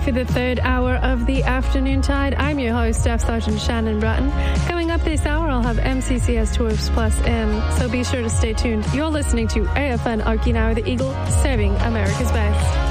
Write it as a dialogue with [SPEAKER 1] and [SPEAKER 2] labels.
[SPEAKER 1] For the third hour of the Afternoon Tide, I'm your host, Staff Sergeant Shannon Bratton. Coming up this hour, I'll have MCCS Tours Plus M, so be sure to stay tuned. You're listening to AFN Okinawa, the Eagle, serving America's best.